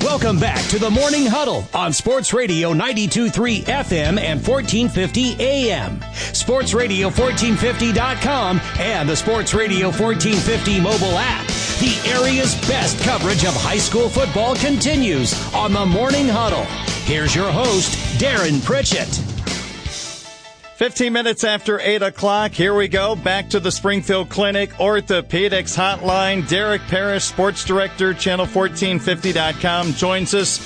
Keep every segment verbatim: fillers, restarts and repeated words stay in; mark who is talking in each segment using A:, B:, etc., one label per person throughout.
A: Welcome back to the Morning Huddle on Sports Radio ninety-two point three F M and fourteen fifty A M. Sports Radio fourteen fifty dot com and the Sports Radio fourteen fifty mobile app. The area's best coverage of high school football continues on the Morning Huddle. Here's your host, Darren Pritchett.
B: fifteen minutes after eight o'clock, here we go. Back to the Springfield Clinic Orthopedics Hotline. Derek Parrish, Sports Director, Channel fourteen fifty dot com, joins us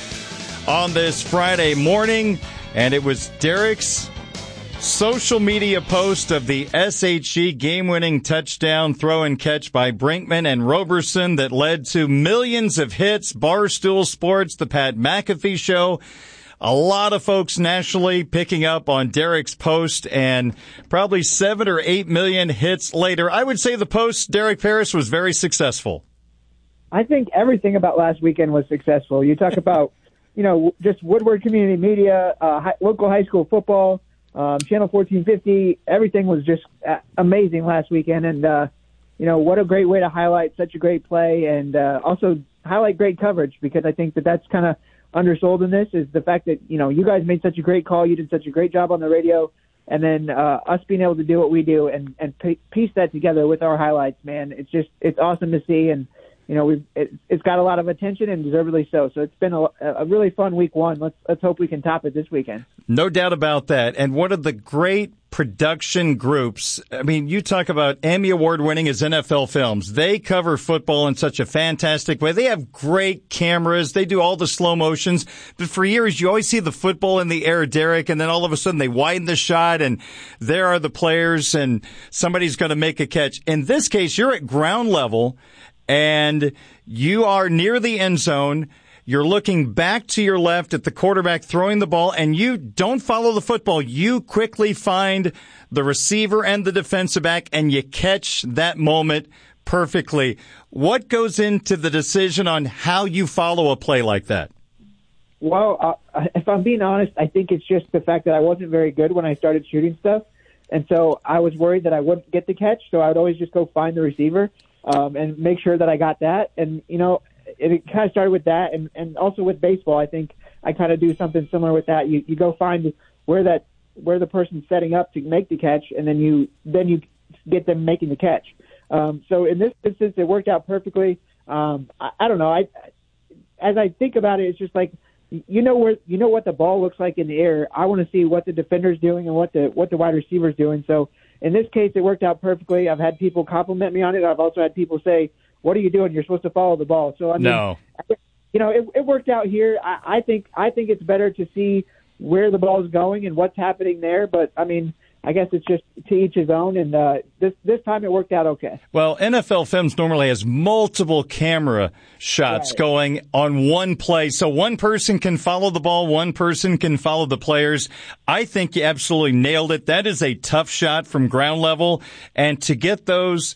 B: on this Friday morning. And it was Derek's social media post of the S H E game-winning touchdown throw and catch by Brinkman and Roberson that led to millions of hits. Barstool Sports, the Pat McAfee Show. A lot of folks nationally picking up on Derek's post, and probably seven or eight million hits later. I would say the post, Derek Parrish, was very successful.
C: I think everything about last weekend was successful. You talk about, you know, just Woodward Community Media, uh, high, local high school football, um, Channel fourteen fifty. Everything was just amazing last weekend, and uh, you know, what a great way to highlight such a great play, and uh, also highlight great coverage, because I think that that's kind of undersold in this, is the fact that, you know, you guys made such a great call. You did such a great job on the radio. And then uh, us being able to do what we do and, and piece that together with our highlights, man, it's just, it's awesome to see. And, you know, we've, it, it's got a lot of attention, and deservedly so. So it's been a, a really fun week one. Let's, let's hope we can top it this weekend.
B: No doubt about that. And one of the great production groups, I mean, you talk about Emmy Award winning as N F L Films. They cover football in such a fantastic way. They have great cameras. They do all the slow motions. But for years, you always see the football in the air, Derek, and then all of a sudden they widen the shot and there are the players and somebody's going to make a catch. In this case, you're at ground level and you are near the end zone. You're looking back to your left at the quarterback throwing the ball, and you don't follow the football. You quickly find the receiver and the defensive back, and you catch that moment perfectly. What goes into the decision on how you follow a play like that?
C: Well, uh, if I'm being honest, I think it's just the fact that I wasn't very good when I started shooting stuff, and so I was worried that I wouldn't get the catch, so I would always just go find the receiver um, and make sure that I got that. And, you know, it kind of started with that, and, and also with baseball, I think I kind of do something similar with that. You you go find where that where the person's setting up to make the catch, and then you then you get them making the catch. Um, so in this instance, it worked out perfectly. Um, I, I don't know. I as I think about it, it's just like you know where you know what the ball looks like in the air. I want to see what the defender's doing and what the what the wide receiver's doing. So in this case, it worked out perfectly. I've had people compliment me on it. I've also had people say, "What are you doing? You're supposed to follow the ball." So I mean,
B: no.
C: you know, it, it worked out here. I, I think I think it's better to see where the ball is going and what's happening there. But I mean, I guess it's just to each his own. And uh, this this time it worked out okay.
B: Well, N F L Films normally has multiple camera shots right. going on one play, so one person can follow the ball, one person can follow the players. I think you absolutely nailed it. That is a tough shot from ground level, and to get those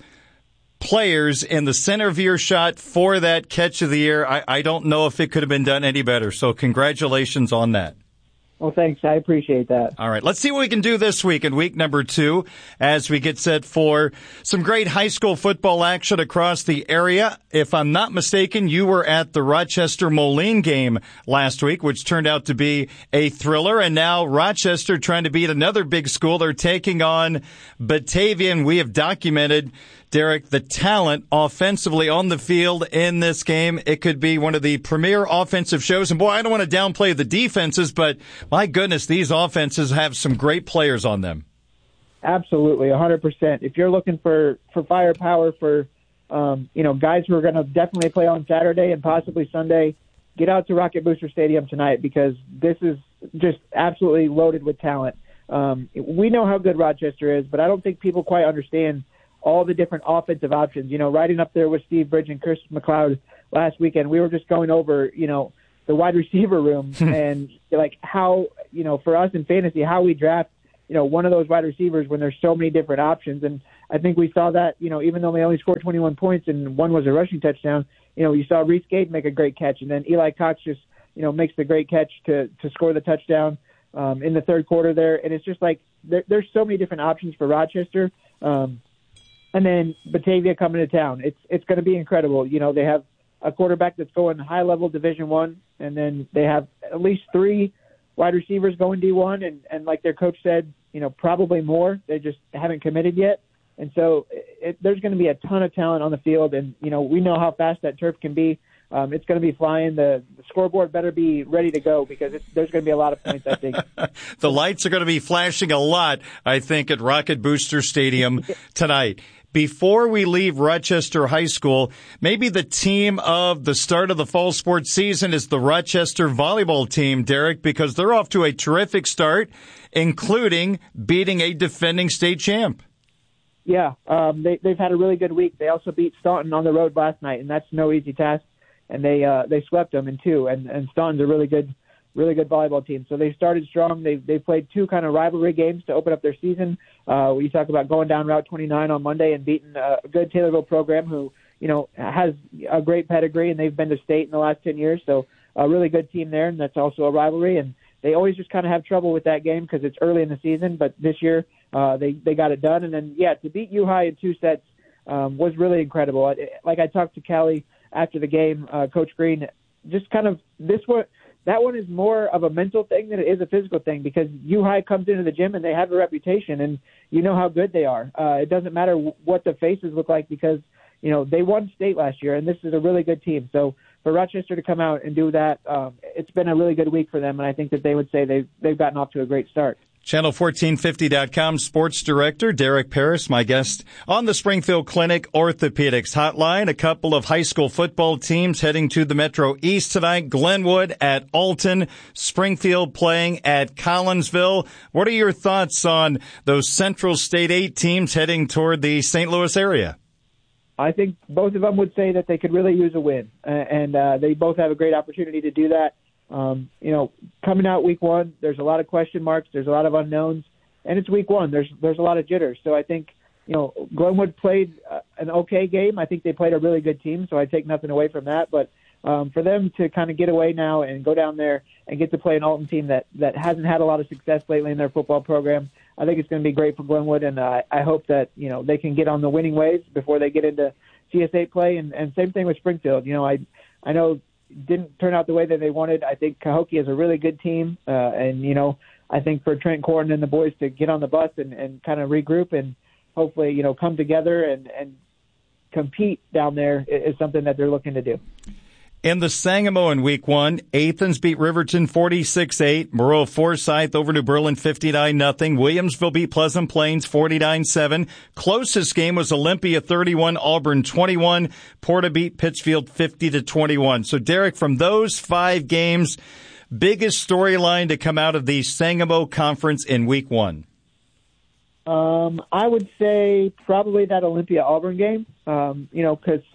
B: players in the center of your shot for that catch of the year, I, I don't know if it could have been done any better. So congratulations on that.
C: Well, thanks. I appreciate that.
B: All right. Let's see what we can do this week in week number two as we get set for some great high school football action across the area. If I'm not mistaken, you were at the Rochester Moline game last week, which turned out to be a thriller. And now Rochester trying to beat another big school. They're taking on Batavia, and we have documented, Derek, the talent offensively on the field in this game. It could be one of the premier offensive shows. And boy, I don't want to downplay the defenses, but my goodness, these offenses have some great players on them.
C: Absolutely, one hundred percent. If you're looking for, for firepower for, um, you know, guys who are going to definitely play on Saturday and possibly Sunday, get out to Rocket Booster Stadium tonight, because this is just absolutely loaded with talent. Um, we know how good Rochester is, but I don't think people quite understand all the different offensive options. You know, riding up there with Steve Bridge and Chris McLeod last weekend, we were just going over, you know, the wide receiver room and like how, you know, for us in fantasy, how we draft, you know, one of those wide receivers when there's so many different options. And I think we saw that, you know, even though they only scored twenty-one points and one was a rushing touchdown, you know, you saw Reese Gade make a great catch, and then Eli Cox just, you know, makes the great catch to, to score the touchdown um, in the third quarter there. And it's just like there, there's so many different options for Rochester. Um, And then Batavia coming to town. It's it's going to be incredible. You know, they have a quarterback that's going high-level Division One, and then they have at least three wide receivers going D one, and, and like their coach said, you know, probably more. They just haven't committed yet. And so it, there's going to be a ton of talent on the field, and, you know, we know how fast that turf can be. Um, it's going to be flying. The, the scoreboard better be ready to go because it's, there's going to be a lot of points, I think.
B: The lights are going to be flashing a lot, I think, at Rocket Booster Stadium tonight. Before we leave Rochester High School, maybe the team of the start of the fall sports season is the Rochester volleyball team, Derek, because they're off to a terrific start, including beating a defending state champ.
C: Yeah, um, they, they've had a really good week. They also beat Staunton on the road last night, and that's no easy task. And they uh, they swept them in two. And, and Staunton's a really good, really good volleyball team. So they started strong. They they played two kind of rivalry games to open up their season. Uh, we talk about going down Route twenty-nine on Monday and beating a good Taylorville program who, you know, has a great pedigree, and they've been to state in the last ten years. So a really good team there, and that's also a rivalry. And they always just kind of have trouble with that game because it's early in the season. But this year uh, they they got it done. And then yeah, to beat U High in two sets um, was really incredible. Like I talked to Callie after the game, uh, Coach Green, just kind of this one. That one is more of a mental thing than it is a physical thing because U High comes into the gym and they have a reputation, and you know how good they are. Uh, it doesn't matter w- what the faces look like because, you know, they won state last year, and this is a really good team. So for Rochester to come out and do that, um, it's been a really good week for them, and I think that they would say they've, they've gotten off to a great start.
B: Channel fourteen fifty dot com sports director Derek Paris, my guest on the Springfield Clinic Orthopedics Hotline. A couple of high school football teams heading to the Metro East tonight. Glenwood at Alton, Springfield playing at Collinsville. What are your thoughts on those Central State eight teams heading toward the Saint Louis area?
C: I think both of them would say that they could really use a win, uh, and uh, they both have a great opportunity to do that. Um, you know, coming out week one, there's a lot of question marks. There's a lot of unknowns, and it's week one. There's there's a lot of jitters. So I think, you know, Glenwood played uh, an okay game. I think they played a really good team, so I take nothing away from that. But um, for them to kind of get away now and go down there and get to play an Alton team that, that hasn't had a lot of success lately in their football program, I think it's going to be great for Glenwood, and uh, I hope that, you know, they can get on the winning ways before they get into C S eight play. And, and same thing with Springfield. You know, I I know didn't turn out the way that they wanted. I think Cahokia is a really good team, uh, and, you know, I think for Trent Corton and the boys to get on the bus and, and kind of regroup and hopefully, you know, come together and, and compete down there is something that they're looking to do.
B: In the Sangamo in week one, Athens beat Riverton forty-six eight. Moreau Forsyth over New Berlin fifty-nine nothing. Williamsville beat Pleasant Plains forty-nine seven. Closest game was Olympia thirty-one, Auburn twenty-one. Porta beat Pittsfield fifty to twenty-one. So, Derek, from those five games, biggest storyline to come out of the Sangamo Conference in week one?
C: Um, I would say probably that Olympia Auburn game, um, you know, because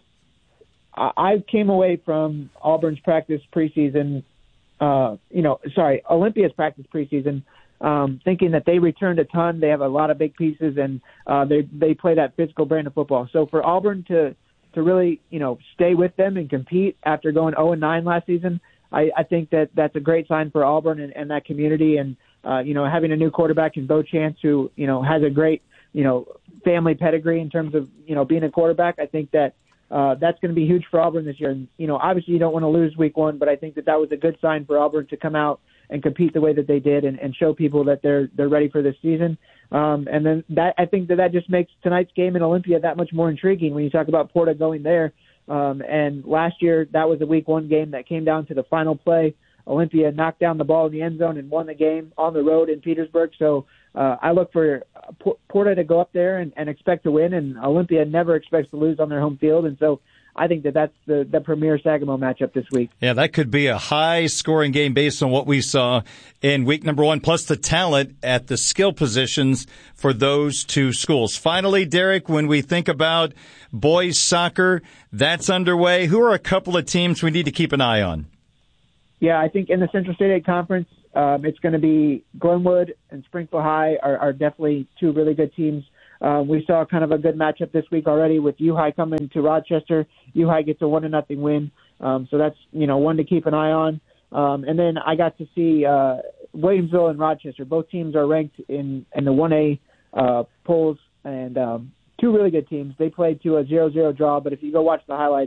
C: I came away from Auburn's practice preseason, uh, you know, sorry, Olympia's practice preseason, um, thinking that they returned a ton. They have a lot of big pieces, and uh, they they play that physical brand of football. So for Auburn to to really, you know, stay with them and compete after going oh and nine last season, I, I think that that's a great sign for Auburn and, and that community. And uh, you know, having a new quarterback in Bo Chance, who, you know, has a great, you know, family pedigree in terms of, you know, being a quarterback, I think that. Uh, that's going to be huge for Auburn this year. And, you know, obviously you don't want to lose week one, but I think that that was a good sign for Auburn to come out and compete the way that they did and, and show people that they're they're ready for this season. Um, and then that I think that that just makes tonight's game in Olympia that much more intriguing when you talk about Porta going there. Um, and last year that was a week one game that came down to the final play. Olympia knocked down the ball in the end zone and won the game on the road in Petersburg. So uh, I look for Porta to go up there and, and expect to win, and Olympia never expects to lose on their home field. And so I think that that's the, the premier Sangamo matchup this week.
B: Yeah, that could be a high-scoring game based on what we saw in week number one, plus the talent at the skill positions for those two schools. Finally, Derek, when we think about boys soccer, that's underway. Who are a couple of teams we need to keep an eye on?
C: Yeah, I think in the Central State eight Conference, um, it's going to be Glenwood and Springfield High are, are definitely two really good teams. Uh, we saw kind of a good matchup this week already with U High coming to Rochester. U High gets a one to nothing win, um, so that's, you know, one to keep an eye on. Um, and then I got to see uh, Williamsville and Rochester. Both teams are ranked in in the one A uh, polls, and um, two really good teams. They played to a zero zero draw, but if you go watch the highlights,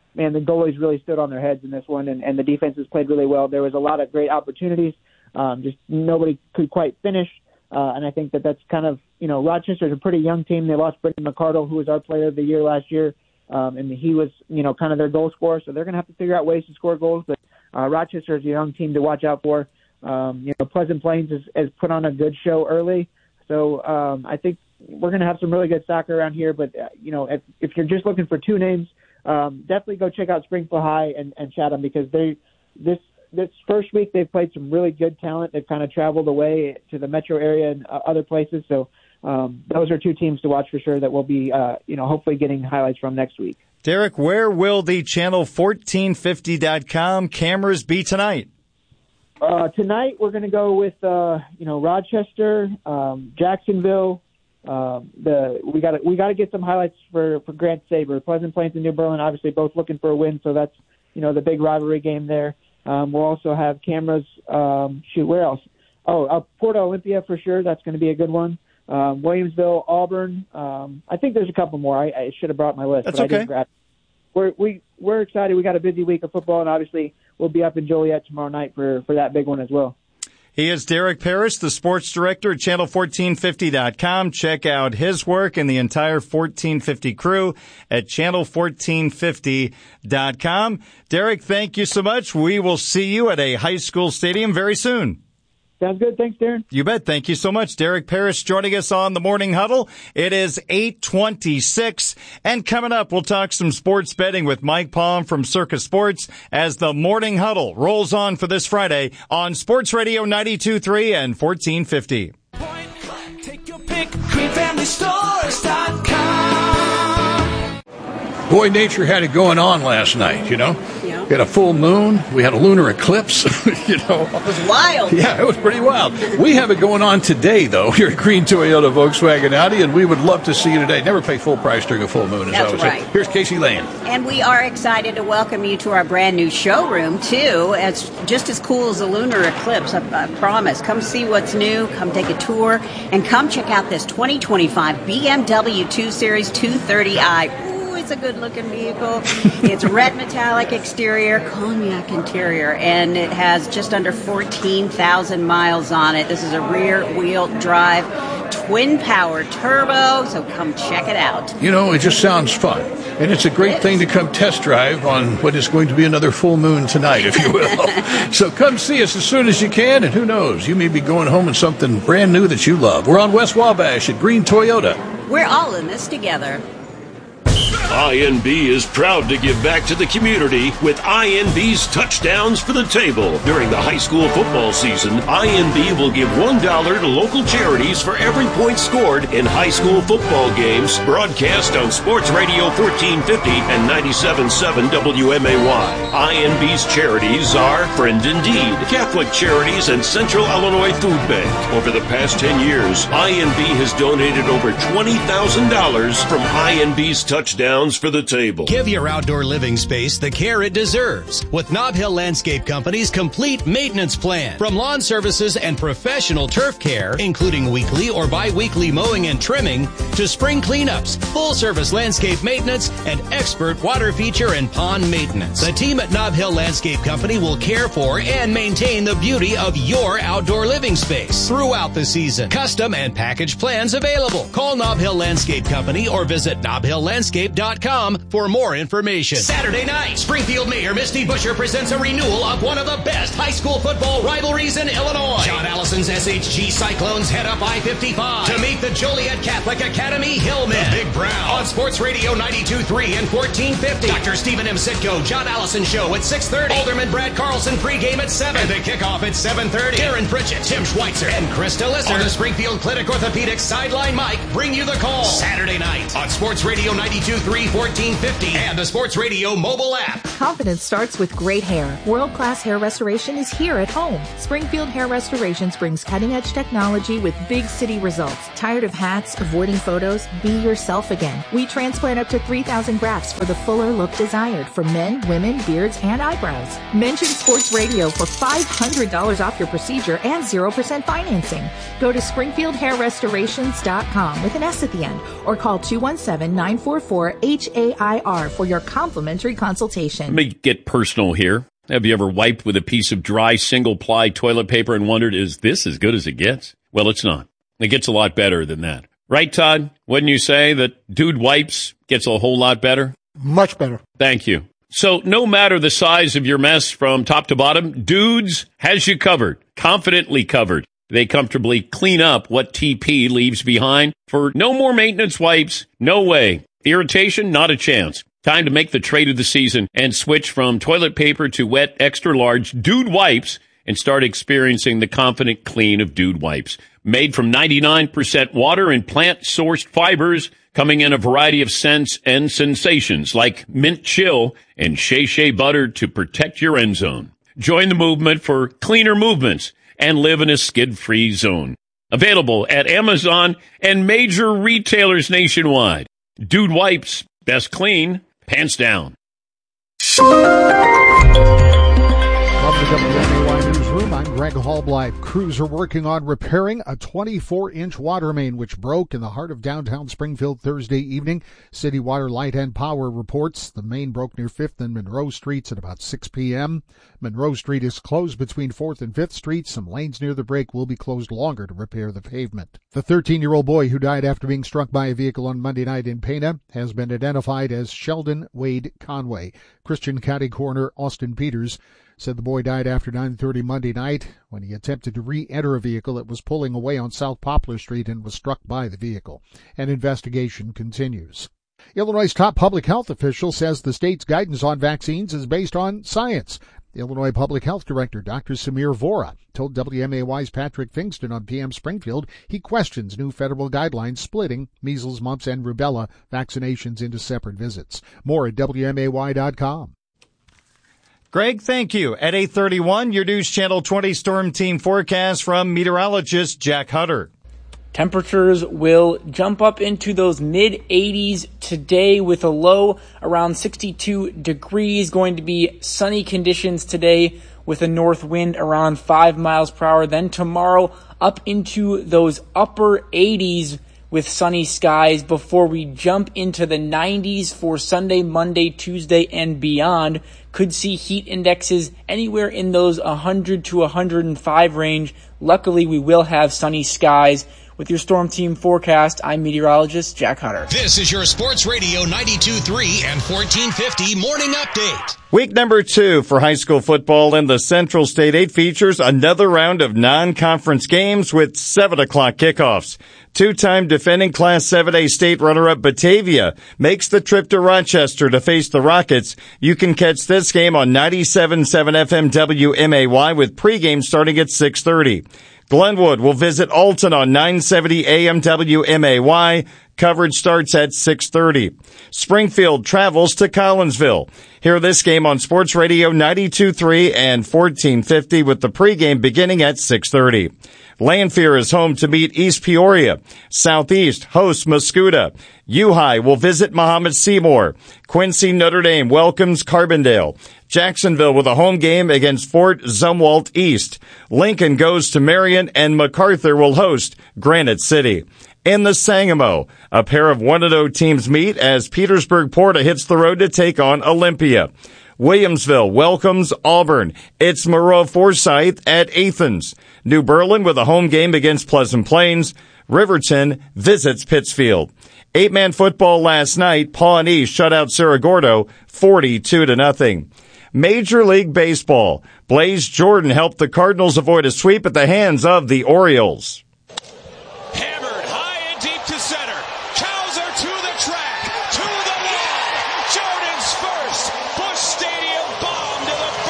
C: man, the goalies really stood on their heads in this one, and, and the defenses played really well. There was a lot of great opportunities. Um, just nobody could quite finish. Uh, and I think that that's kind of, you know, Rochester's a pretty young team. They lost Brendan McCardle, who was our player of the year last year. Um, and he was, you know, kind of their goal scorer. So they're going to have to figure out ways to score goals. But uh, Rochester is a young team to watch out for. Um, you know, Pleasant Plains has, has put on a good show early. So um, I think we're going to have some really good soccer around here. But, uh, you know, if, if you're just looking for two names, um, definitely go check out Springfield High and, and Chatham, because they this this first week they've played some really good talent. They've kind of traveled away to the metro area and uh, other places. So um, those are two teams to watch for sure that we'll be, uh, you know, hopefully getting highlights from next week.
B: Derek, where will the channel fourteen fifty dot com cameras be tonight?
C: Uh, tonight we're going to go with, uh, you know, Rochester, um, Jacksonville. Uh, the we got we got to get some highlights for, for Grant Sabre. Pleasant Plains and New Berlin, obviously both looking for a win, so that's, you know, the big rivalry game there. Um, we'll also have cameras. Um, shoot, where else? Oh, uh, Port Olympia for sure. That's going to be a good one. Um, Williamsville, Auburn. Um, I think there's a couple more. I, I should have brought my list.
B: That's
C: but
B: okay.
C: I didn't grab it. We're we we're excited. We got a busy week of football, and obviously we'll be up in Joliet tomorrow night for, for that big one as well.
B: He is Derek Parrish, the sports director at channel fourteen fifty dot com. Check out his work and the entire fourteen fifty crew at channel fourteen fifty dot com. Derek, thank you so much. We will see you at a high school stadium very soon.
C: Sounds good. Thanks, Darren.
B: You bet. Thank you so much. Derek Parrish joining us on the Morning Huddle. It is eight twenty-six. And coming up, we'll talk some sports betting with Mike Palm from Circus Sports as the Morning Huddle rolls on for this Friday on Sports Radio ninety-two point three and fourteen fifty.
D: Take your pick, green family stores dot com.
E: Boy, nature had it going on last night, you know.
F: Yeah.
E: We had a full moon. We had a lunar eclipse, you know.
F: It was wild.
E: Yeah, it was pretty wild. We have it going on today, though, here at Green Toyota Volkswagen Audi, and we would love to see you today. Never pay full price during a full moon, as
F: That's
E: I would
F: right.
E: say. Here's Casey Lane.
F: And we are excited to welcome you to our brand new showroom, too. It's just as cool as the lunar eclipse, I, I promise. Come see what's new, come take a tour, and come check out this twenty twenty-five B M W two Series two thirty i. It's a good-looking vehicle. It's red metallic exterior, cognac interior, and it has just under fourteen thousand miles on it. This is a rear-wheel drive, twin-power turbo, so come check it out.
E: You know, it just sounds fun. And it's a great
F: It
E: thing to come test drive on what is going to be another full moon tonight, if you will. So come see us as soon as you can, and who knows, you may be going home in something brand new that you love. We're on West Wabash at Green Toyota.
F: We're all in this together.
G: I N B is proud to give back to the community with I N B's Touchdowns for the Table. During the high school football season, I N B will give one dollar to local charities for every point scored in high school football games broadcast on Sports Radio fourteen fifty and ninety-seven point seven W M A Y. I N B's charities are Friend Indeed, Catholic Charities, and Central Illinois Food Bank. Over the past ten years, I N B has donated over twenty thousand dollars from I N B's Touchdowns for the Table.
A: Give your outdoor living space the care it deserves with Nob Hill Landscape Company's complete maintenance plan. From lawn services and professional turf care, including weekly or bi-weekly mowing and trimming, to spring cleanups, full-service landscape maintenance, and expert water feature and pond maintenance. The team at Nob Hill Landscape Company will care for and maintain the beauty of your outdoor living space throughout the season. Custom and package plans available. Call Nob Hill Landscape Company or visit nob hill landscape dot com for more information. Saturday night, Springfield Mayor Misty Buscher presents a renewal of one of the best high school football rivalries in Illinois. John Allison's S H G Cyclones head up I fifty-five to meet the Joliet Catholic Academy Hillmen. The Big Brown on Sports Radio ninety-two point three and fourteen fifty. Doctor Stephen M. Sitko, John Allison Show at six thirty. Alderman Brad Carlson pregame at seven. And the kickoff at seven thirty. Darren Pritchett, Tim Schweitzer, and Krista Lisser on the Springfield Clinic Orthopedics Sideline Mike bring you the call. Saturday night on Sports Radio ninety-two point three, fourteen fifty, and the Sports Radio mobile app.
H: Confidence starts with great hair. World-class hair restoration is here at home. Springfield Hair Restorations brings cutting-edge technology with big city results. Tired of hats, avoiding photos? Be yourself again. We transplant up to three thousand grafts for the fuller look desired for men, women, beards, and eyebrows. Mention Sports Radio for five hundred dollars off your procedure and zero percent financing. Go to springfield hair restorations dot com with an S at the end or call two one seven, nine four four, eight H A I R for your complimentary consultation.
G: Let me get personal here. Have you ever wiped with a piece of dry single-ply toilet paper and wondered, is this as good as it gets? Well, it's not. It gets a lot better than that. Right, Todd? Wouldn't you say that Dude Wipes gets a whole lot better?
I: Much better.
G: Thank you. So no matter the size of your mess from top to bottom, Dudes has you covered, confidently covered. They comfortably clean up what T P leaves behind. For no more maintenance wipes, no way. Irritation, not a chance. Time to make the trade of the season and switch from toilet paper to wet, extra-large Dude Wipes and start experiencing the confident clean of Dude Wipes. Made from ninety-nine percent water and plant-sourced fibers, coming in a variety of scents and sensations like mint chill and Shea Shea butter to protect your end zone. Join the movement for cleaner movements and live in a skid-free zone. Available at Amazon and major retailers nationwide. Dude Wipes, best clean, pants down.
J: From the W M A Y Newsroom, I'm Greg Hallbleib. Crews are working on repairing a twenty-four inch water main which broke in the heart of downtown Springfield Thursday evening. City Water, Light and Power reports the main broke near fifth and Monroe Streets at about six p.m. Monroe Street is closed between fourth and fifth Streets. Some lanes near the break will be closed longer to repair the pavement. The thirteen-year-old boy who died after being struck by a vehicle on Monday night in Pana has been identified as Sheldon Wade Conway. Christian County Coroner Austin Peters said the boy died after nine thirty Monday night when he attempted to re-enter a vehicle that was pulling away on South Poplar Street and was struck by the vehicle. An investigation continues. Illinois' top public health official says the state's guidance on vaccines is based on science. The Illinois Public Health Director, Doctor Samir Vora, told W M A Y's Patrick Fingston on P M Springfield he questions new federal guidelines splitting measles, mumps, and rubella vaccinations into separate visits. More at W M A Y dot com.
B: Greg, thank you. At eight thirty-one, your News Channel twenty Storm Team forecast from meteorologist Jack Hutter.
K: Temperatures will jump up into those mid eighties today with a low around sixty-two degrees. Going to be sunny conditions today with a north wind around five miles per hour. Then tomorrow up into those upper eighties with sunny skies before we jump into the nineties for Sunday, Monday, Tuesday, and beyond. Could see heat indexes anywhere in those one hundred to one hundred five range. Luckily, we will have sunny skies. With your Storm Team forecast, I'm meteorologist Jack Hutter.
A: This is your Sports Radio ninety-two point three and fourteen fifty Morning Update.
B: Week number two for high school football in the Central State eight features another round of non-conference games with seven o'clock kickoffs. Two-time defending Class seven A state runner-up Batavia makes the trip to Rochester to face the Rockets. You can catch this game on ninety-seven point seven F M W M A Y with pregame starting at six thirty. Glenwood will visit Alton on nine seventy A M W M A Y. Coverage starts at six thirty. Springfield travels to Collinsville. Hear this game on Sports Radio ninety-two point three and fourteen fifty with the pregame beginning at six thirty. Lanphier is home to meet East Peoria. Southeast hosts Mascoutah. U-High will visit Muhammad Seymour. Quincy Notre Dame welcomes Carbondale. Jacksonville with a home game against Fort Zumwalt East. Lincoln goes to Marion, and MacArthur will host Granite City. In the Sangamo, a pair of one and oh teams meet as Petersburg Porta hits the road to take on Olympia. Williamsville welcomes Auburn. It's Moreau Forsyth at Athens. New Berlin with a home game against Pleasant Plains. Riverton visits Pittsfield. Eight-man football last night. Pawnee shut out Cerro Gordo forty-two to nothing. Major League Baseball. Blaze Jordan helped the Cardinals avoid a sweep at the hands of the Orioles.
D: Hammered high and deep to center. Cowser to the track, to the wall. Jordan's first. Busch Stadium bomb to the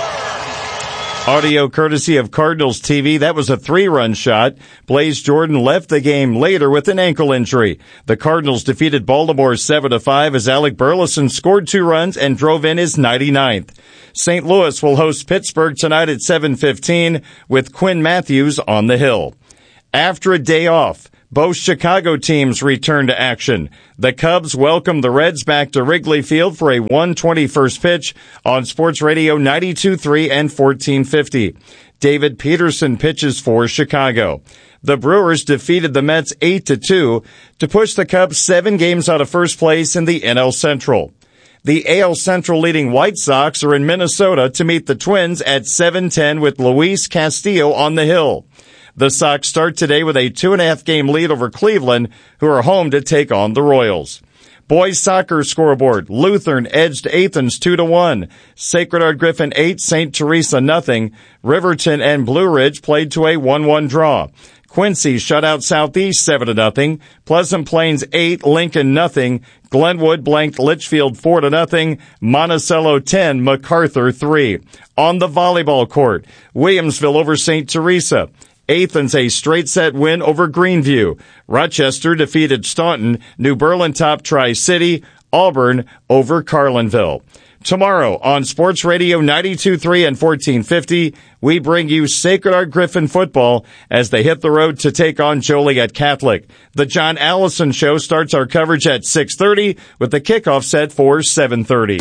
D: firm.
B: Audio courtesy of Cardinals T V. That was a three-run shot. Blaze Jordan left the game later with an ankle injury. The Cardinals defeated Baltimore seven to five as Alec Burleson scored two runs and drove in his ninety-ninth. Saint Louis will host Pittsburgh tonight at seven fifteen with Quinn Matthews on the hill. After a day off, Both Chicago teams return to action. The Cubs welcome the Reds back to Wrigley Field for a one twenty-first pitch on Sports Radio ninety-two point three and fourteen fifty. David Peterson pitches for Chicago. The Brewers defeated the Mets eight to two to push the Cubs seven games out of first place in the N L Central. The A L Central leading White Sox are in Minnesota to meet the Twins at seven ten with Luis Castillo on the hill. The Sox start today with a two and a half game lead over Cleveland, who are home to take on the Royals. Boys soccer scoreboard. Lutheran edged Athens two to one. Sacred Heart Griffin eight, Saint Teresa nothing. Riverton and Blue Ridge played to a one one draw. Quincy shut out Southeast seven to nothing. Pleasant Plains eight, Lincoln nothing. Glenwood blanked Litchfield four to nothing. Monticello ten, MacArthur three. On the volleyball court, Williamsville over Saint Teresa. Athens a straight set win over Greenview. Rochester defeated Staunton. New Berlin topped Tri-City. Auburn over Carlinville. Tomorrow on Sports Radio ninety-two point three and fourteen fifty, we bring you Sacred Heart Griffin football as they hit the road to take on Joliet Catholic. The John Allison Show starts our coverage at six thirty with the kickoff set for seven thirty.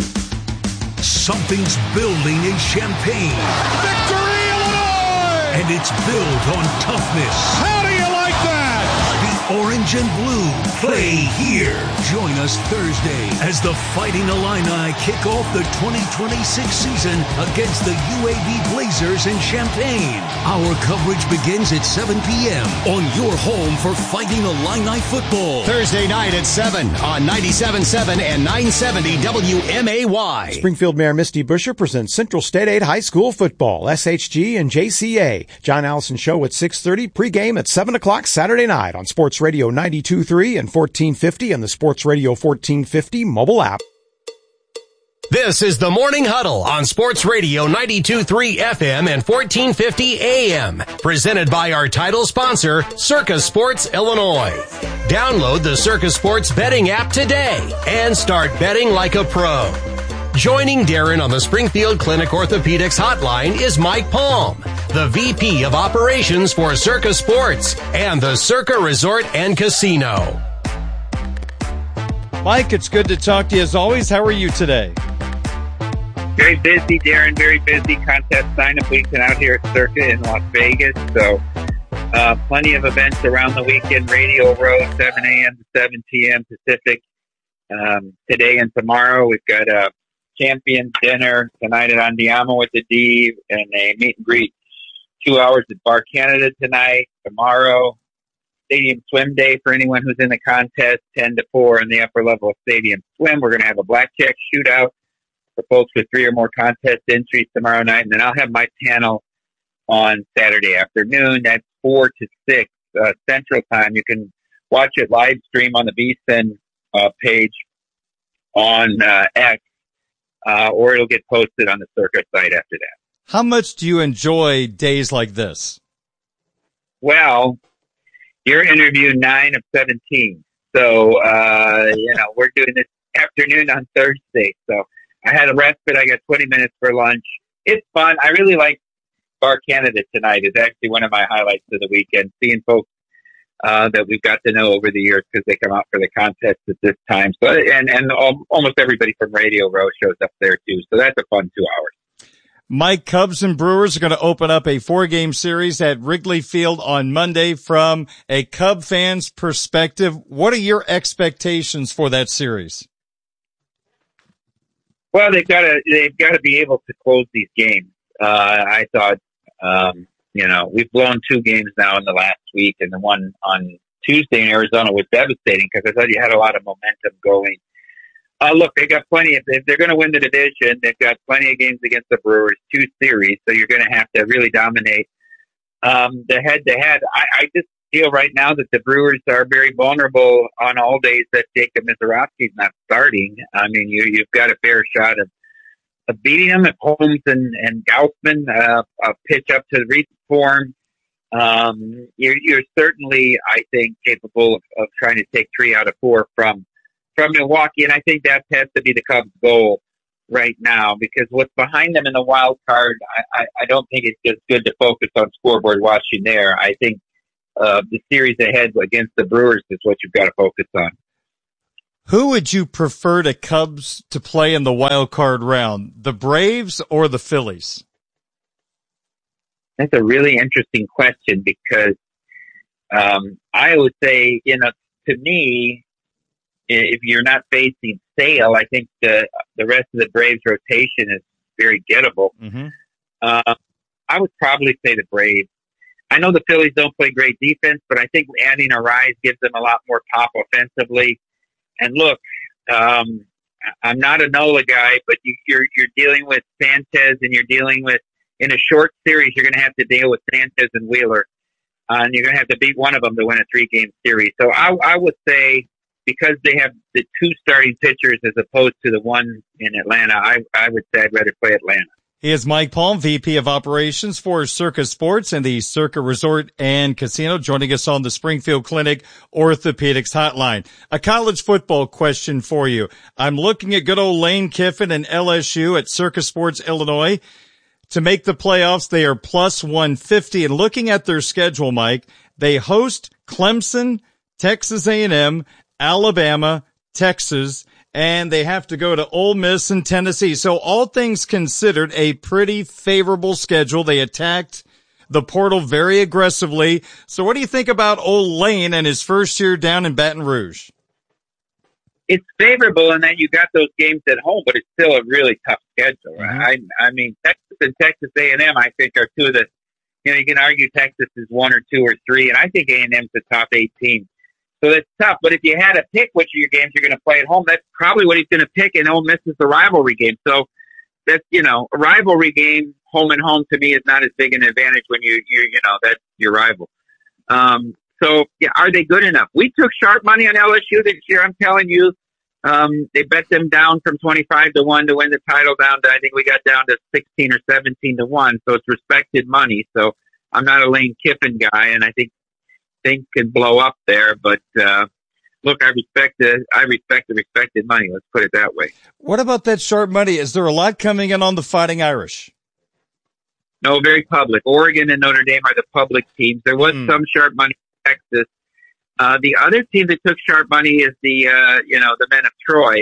I: Something's building in Champaign. Victory, Illinois! And it's built on toughness. How do you like that? The orange and blue play here. Join us Thursday as the Fighting Illini kick off the twenty twenty-six season against the U A B Blazers in Champaign. Our coverage begins at seven p.m. on your home for Fighting Illini football.
A: Thursday night at seven on ninety-seven point seven and nine seventy W M A Y.
L: Springfield Mayor Misty Buscher presents Central State Aid High School football, S H G and J C A. John Allison Show at six thirty, pregame at seven o'clock Saturday night on Sports Radio ninety-two point three and fourteen fifty and the Sports Radio fourteen fifty mobile app.
A: This is the Morning Huddle on Sports Radio ninety-two point three F M and fourteen fifty A M. Presented by our title sponsor, Circa Sports Illinois. Download the Circa Sports betting app today and start betting like a pro. Joining Darren on the Springfield Clinic Orthopedics hotline is Mike Palm, the V P of Operations for Circa Sports and the Circa Resort and Casino.
B: Mike, it's good to talk to you as always. How are you today?
M: Very busy, Darren. Very busy. Contest sign-up weekend out here at Circa in Las Vegas. So uh, plenty of events around the weekend. Radio Row, seven a.m. to seven p.m. Pacific. Um, today and tomorrow, we've got a champion dinner tonight at Andiamo with the D and a meet and greet two hours at Bar Canada tonight. Tomorrow, Stadium Swim Day for anyone who's in the contest, ten to four in the upper level of Stadium Swim. We're going to have a blackjack shootout for folks with three or more contest entries tomorrow night. And then I'll have my panel on Saturday afternoon. That's four to six uh, Central Time. You can watch it live stream on the B S I N uh, page on uh, X, uh, or it'll get posted on the Circa site after that.
B: How much do you enjoy days like this?
M: Well, you're interview nine of seventeen. So, uh, you know, we're doing this afternoon on Thursday. So I had a respite. I got twenty minutes for lunch. It's fun. I really like Bar Canada tonight. Is actually one of my highlights of the weekend, seeing folks uh, that we've got to know over the years because they come out for the contest at this time. So, and, and almost everybody from Radio Row shows up there too. So that's a fun two hours.
B: Mike, Cubs and Brewers are going to open up a four-game series at Wrigley Field on Monday. From a Cub fan's perspective, what are your expectations for that series?
M: Well, they've got to they've got to be able to close these games. Uh, I thought, um, you know, we've blown two games now in the last week, and the one on Tuesday in Arizona was devastating because I thought you had a lot of momentum going. Uh, look, they got plenty of, if they're going to win the division, they've got plenty of games against the Brewers, two series, so you're going to have to really dominate um, the head-to-head. I, I just feel right now that the Brewers are very vulnerable on all days that Jacob Mizorowski's not starting. I mean, you, you've got a fair shot of, of beating them if Holmes and, and Gaussman uh, uh, pitch up to recent form. Um, you're, you're certainly, I think, capable of, of trying to take three out of four from from Milwaukee, and I think that has to be the Cubs' goal right now because what's behind them in the wild card, I, I, I don't think it's just good to focus on scoreboard watching there. I think uh, the series ahead against the Brewers is what you've got to focus on.
B: Who would you prefer to Cubs to play in the wild card round, the Braves or the Phillies?
M: That's a really interesting question because um, I would say, you know, to me, if you're not facing Sale, I think the the rest of the Braves rotation is very gettable.
B: Mm-hmm.
M: Uh, I would probably say the Braves. I know the Phillies don't play great defense, but I think adding Arise gives them a lot more pop offensively. And look, um, I'm not a Nola guy, but you, you're you're dealing with Sanchez, and you're dealing with in a short series. You're going to have to deal with Sanchez and Wheeler, uh, and you're going to have to beat one of them to win a three-game series. So I, I would say because they have the two starting pitchers as opposed to the one in Atlanta, I I would say I'd rather play Atlanta.
B: He is Mike Palm, V P of Operations for Circa Sports and the Circa Resort and Casino, joining us on the Springfield Clinic Orthopedics Hotline. A college football question for you. I'm looking at good old Lane Kiffin and L S U at Circa Sports Illinois. To make the playoffs, they are plus one fifty. And looking at their schedule, Mike, they host Clemson, Texas A and M, Alabama, Texas, and they have to go to Ole Miss and Tennessee. So all things considered, a pretty favorable schedule. They attacked the portal very aggressively. So what do you think about old Lane and his first year down in Baton Rouge?
M: It's favorable in that you got those games at home, but it's still a really tough schedule. Right? Mm-hmm. I, I mean, Texas and Texas A and M, I think, are two of the, you know, you can argue Texas is one or two or three, and I think A and M's the top eight team. So that's tough. But if you had to pick which of your games you're going to play at home, that's probably what he's going to pick. And Ole Miss is the rivalry game. So that's, you know, a rivalry game, home and home, to me is not as big an advantage when you, you, you know, that's your rival. Um, so yeah, are they good enough? We took sharp money on L S U this year. I'm telling you, um, they bet them down from twenty-five to one to win the title down to, I think we got down to sixteen or seventeen to one. So it's respected money. So I'm not a Lane Kiffin guy, and I think things can blow up there, but uh, look, I respect the I respect the respected money. Let's put it that way.
B: What about that sharp money? Is there a lot coming in on the Fighting Irish?
M: No, very public. Oregon and Notre Dame are the public teams. There was mm. some sharp money in Texas. Uh, the other team that took sharp money is the uh, you know the men of Troy.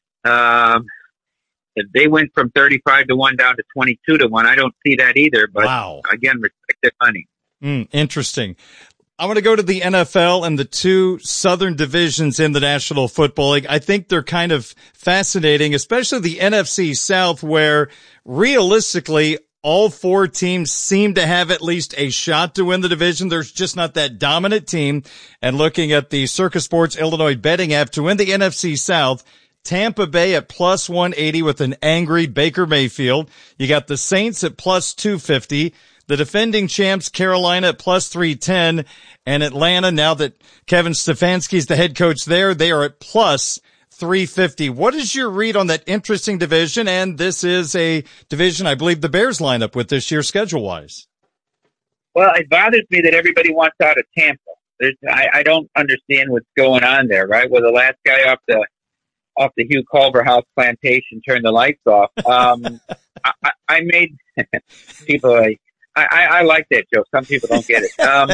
M: Um, they went from thirty-five to one down to twenty-two to one. I don't see that either. But
B: wow.
M: Again, respected money.
B: Mm, interesting. I want to go to the N F L and the two southern divisions in the National Football League. I think they're kind of fascinating, especially the N F C South, where realistically all four teams seem to have at least a shot to win the division. There's just not that dominant team. And looking at the Circa Sports Illinois betting app, to win the N F C South, Tampa Bay at plus one eighty with an angry Baker Mayfield. You got the Saints at plus two fifty. The defending champs, Carolina, at plus three ten, and Atlanta, now that Kevin Stefanski's the head coach there, they are at plus three fifty. What is your read on that interesting division? And this is a division I believe the Bears line up with this year schedule-wise.
M: Well, it bothers me that everybody wants out of Tampa. There's, I, I don't understand what's going on there, right? Well, the last guy off the off the Hugh Culverhouse plantation turned the lights off. Um, I, I made people like, I, I, I like that joke. Some people don't get it. Um,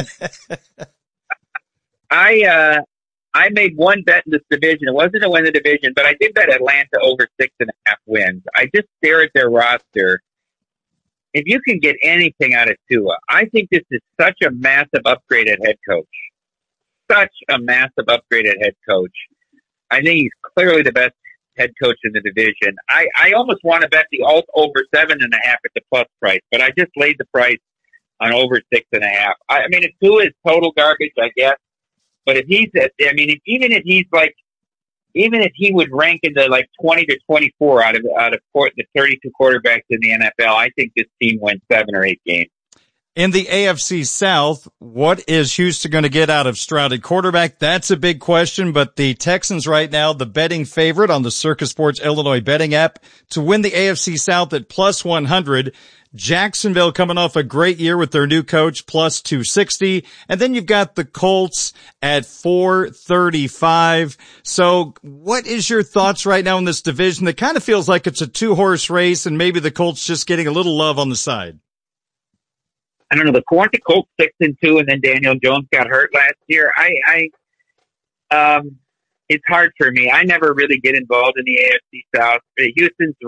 M: I uh, I made one bet in this division. It wasn't to win the division, but I did bet Atlanta over six and a half wins. I just stare at their roster. If you can get anything out of Tua, I think this is such a massive upgrade at head coach. Such a massive upgrade at head coach. I think he's clearly the best head coach in the division. I, I almost want to bet the alt over seven and a half at the plus price, but I just laid the price on over six and a half. I, I mean, if Tua is total garbage, I guess. But if he's, at, I mean, if, even if he's like, even if he would rank in the like twenty to twenty-four out of out of court, the thirty-two quarterbacks in the N F L, I think this team wins seven or eight games.
B: In the A F C South, what is Houston going to get out of Stroud at quarterback? That's a big question, but the Texans right now, the betting favorite on the Circa Sports Illinois betting app to win the A F C South at plus one hundred. Jacksonville coming off a great year with their new coach, plus two sixty. And then you've got the Colts at four thirty-five. So what is your thoughts right now in this division that kind of feels like it's a two-horse race and maybe the Colts just getting a little love on the side?
M: I don't know. The weren't the Colts six and two, and then Daniel Jones got hurt last year. I, I, um, it's hard for me. I never really get involved in the A F C South. Houston's